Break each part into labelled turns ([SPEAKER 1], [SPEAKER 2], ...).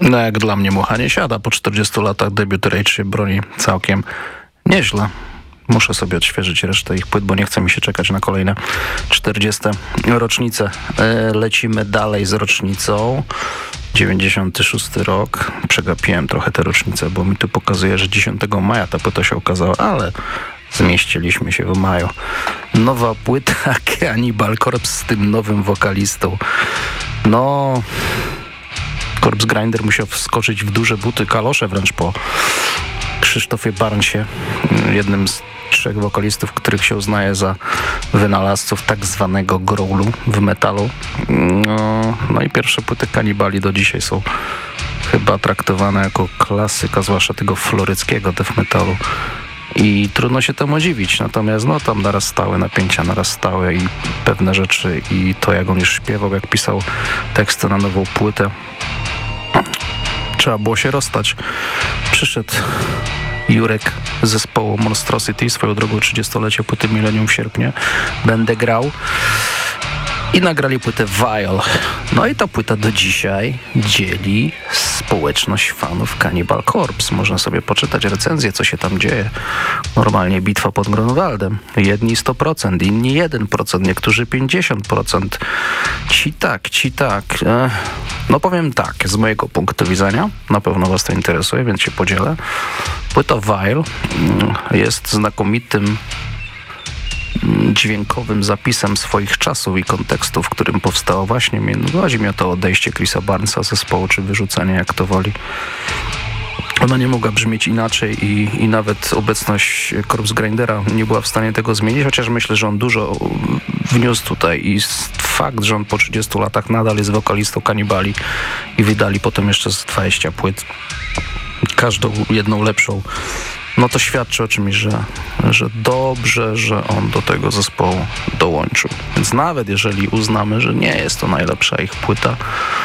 [SPEAKER 1] No jak dla mnie mucha nie siada. Po 40 latach debiut Rage się broni całkiem nieźle. Muszę sobie odświeżyć resztę ich płyt, bo nie chce mi się czekać na kolejne 40 rocznice. Lecimy dalej z rocznicą. 96 rok. Przegapiłem trochę tę rocznicę, bo mi tu pokazuje, że 10 maja ta płyta się ukazała, ale zmieściliśmy się w maju. Nowa płyta Cannibal Corpse z tym nowym wokalistą. No... Corpse Grinder musiał wskoczyć w duże buty, kalosze wręcz po Krzysztofie Barnesie, jednym z 3 wokalistów, których się uznaje za wynalazców tak zwanego growlu w metalu. No i pierwsze płyty Kannibali do dzisiaj są chyba traktowane jako klasyka, zwłaszcza tego floryckiego death metalu. I trudno się temu dziwić, natomiast no tam narastały napięcia, narastały i pewne rzeczy i to jak on już śpiewał, jak pisał teksty na nową płytę. Trzeba było się rozstać. Przyszedł Jurek z zespołu Monstrosity, swoją drogą 30-lecie płyty Millennium w sierpniu. Będę grał. I nagrali płytę Vile. No i ta płyta do dzisiaj dzieli społeczność fanów Cannibal Corpse. Można sobie poczytać recenzję, co się tam dzieje. Normalnie bitwa pod Grunwaldem. Jedni 100%, inni 1%, niektórzy 50%. Ci tak. No powiem tak, z mojego punktu widzenia, na pewno was to interesuje, więc się podzielę. Płyta Vile jest znakomitym dźwiękowym zapisem swoich czasów i kontekstu, w którym powstało właśnie. Chodzi mi o to odejście Chrisa Barnesa z zespołu, czy wyrzucenie, jak to woli. Ona nie mogła brzmieć inaczej i nawet obecność Corpse Grindera nie była w stanie tego zmienić, chociaż myślę, że on dużo wniósł tutaj i fakt, że on po 30 latach nadal jest wokalistą Kannibali i wydali potem jeszcze z 20 płyt, każdą jedną lepszą, no to świadczy o czymś, że dobrze, że on do tego zespołu dołączył. Więc nawet jeżeli uznamy, że nie jest to najlepsza ich płyta,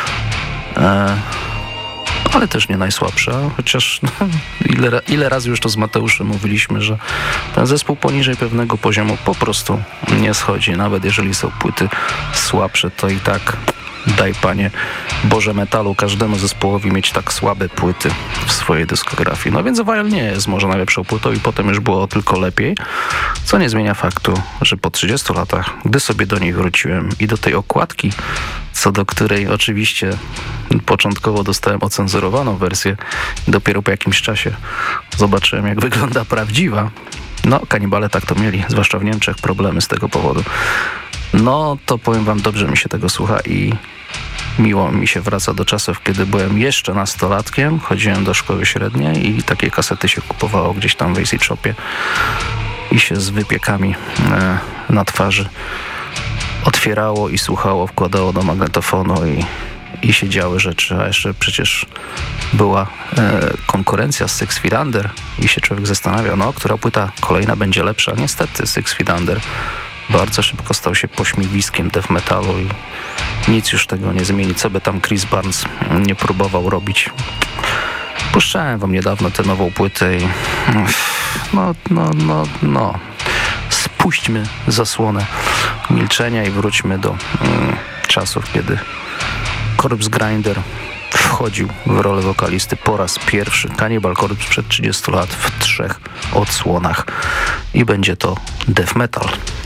[SPEAKER 1] ale też nie najsłabsza, chociaż ile razy już to z Mateuszem mówiliśmy, że ten zespół poniżej pewnego poziomu po prostu nie schodzi. Nawet jeżeli są płyty słabsze, to i tak daj Panie Boże metalu każdemu zespołowi mieć tak słabe płyty w swojej dyskografii. No więc Vile nie jest może najlepszą płytą i potem już było tylko lepiej, co nie zmienia faktu, że po 30 latach, gdy sobie do niej wróciłem i do tej okładki, co do której oczywiście początkowo dostałem ocenzurowaną wersję, dopiero po jakimś czasie zobaczyłem, jak wygląda prawdziwa. No, Kannibale tak to mieli, zwłaszcza w Niemczech, problemy z tego powodu. No, to powiem wam, dobrze mi się tego słucha i miło mi się wraca do czasów, kiedy byłem jeszcze nastolatkiem, chodziłem do szkoły średniej i takie kasety się kupowało gdzieś tam w AC Shopie i się z wypiekami na twarzy otwierało i słuchało, wkładało do magnetofonu i się działy rzeczy, a jeszcze przecież była konkurencja z Six Feet Under i się człowiek zastanawiał, no, która płyta kolejna będzie lepsza. Niestety Six Feet Under bardzo szybko stał się pośmiewiskiem death metalu i nic już tego nie zmieni, co by tam Chris Barnes nie próbował robić. Puszczałem wam niedawno tę nową płytę i no. Spuśćmy zasłonę milczenia i wróćmy do czasów, kiedy Corpse Grinder wchodził w rolę wokalisty po raz pierwszy. Cannibal Corpse przed 30 lat w 3 odsłonach i będzie to death metal.